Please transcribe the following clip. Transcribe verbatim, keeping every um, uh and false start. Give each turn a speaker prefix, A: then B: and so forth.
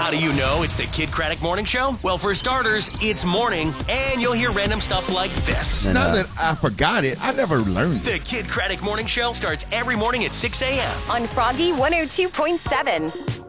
A: How do you know it's the Kid Craddock Morning Show? Well, for starters, it's morning, and you'll hear random stuff like this.
B: Now that I forgot it, I never learned it.
A: The Kid Craddock Morning Show starts every morning at six a.m.
C: on Froggy one oh two point seven.